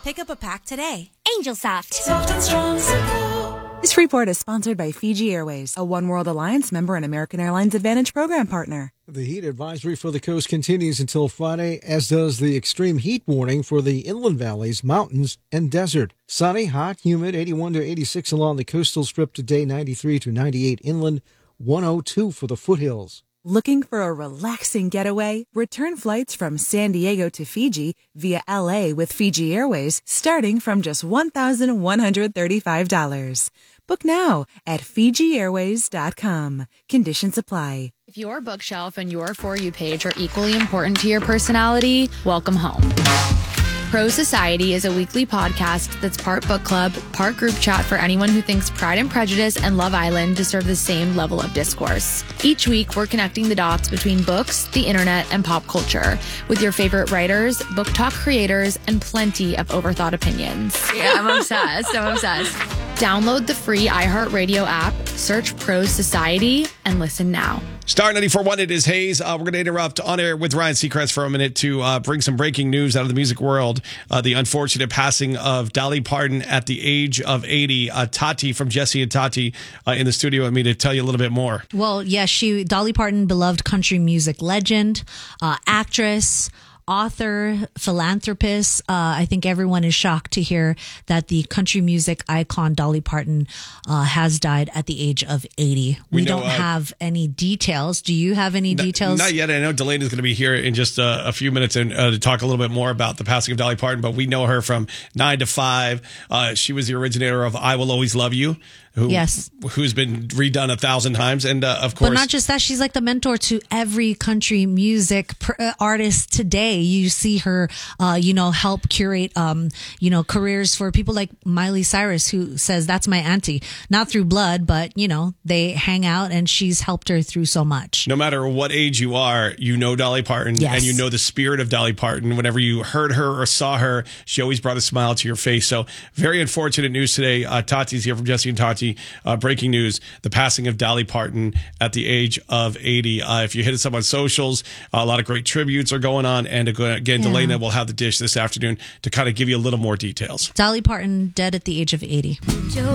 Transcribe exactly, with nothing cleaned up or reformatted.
Pick up a pack today. Angel Soft. Soft and strong support. This report is sponsored by Fiji Airways, a One World Alliance member and American Airlines Advantage program partner. The heat advisory for the coast continues until Friday, as does the extreme heat warning for the inland valleys, mountains, and desert. Sunny, hot, humid, eighty-one to eighty-six along the coastal strip today, ninety-three to ninety-eight inland, one oh two for the foothills. Looking for a relaxing getaway? Return flights from San Diego to Fiji via L A with Fiji Airways starting from just one thousand one hundred thirty-five dollars. Book now at Fiji Airways dot com. Conditions apply. If your bookshelf and your For You page are equally important to your personality, welcome home. Pro Society is a weekly podcast that's part book club, part group chat for anyone who thinks Pride and Prejudice and Love Island deserve the same level of discourse. Each week, we're connecting the dots between books, the internet, and pop culture with your favorite writers, book talk creators, and plenty of overthought opinions. Yeah, I'm obsessed. I'm obsessed. Download the free iHeartRadio app, search Pro Society, and listen now. Star ninety-four point one, it is Hayes. Uh, we're going to interrupt on air with Ryan Seacrest for a minute to uh, bring some breaking news out of the music world. Uh, the unfortunate passing of Dolly Parton at the age of eighty. Uh, Tati from Jesse and Tati uh, in the studio with me to tell you a little bit more. Well, yes, yeah, she Dolly Parton, beloved country music legend, uh, actress, author, philanthropist. Uh, I think everyone is shocked to hear that the country music icon Dolly Parton uh, has died at the age of eighty. We, we know, don't uh, have any details. Do you have any n- details? Not yet. I know Delaney is going to be here in just uh, a few minutes and uh, to talk a little bit more about the passing of Dolly Parton, but we know her from nine to five. Uh, she was the originator of I Will Always Love You. Who, yes. Who's been redone a thousand times. And uh, of course. But not just that, she's like the mentor to every country music pr- uh, artist today. You see her, uh, you know, help curate, um, you know, careers for people like Miley Cyrus, who says that's my auntie. Not through blood, but, you know, they hang out and she's helped her through so much. No matter what age you are, you know Dolly Parton yes. and you know the spirit of Dolly Parton. Whenever you heard her or saw her, she always brought a smile to your face. So very unfortunate news today. Uh, Tati's here from Jesse and Tati. Uh, breaking news, the passing of Dolly Parton at the age of eighty. Uh, if you hit us up on socials, uh, a lot of great tributes are going on. And again, yeah. Delana will have the dish this afternoon to kind of give you a little more details. Dolly Parton dead at the age of eighty.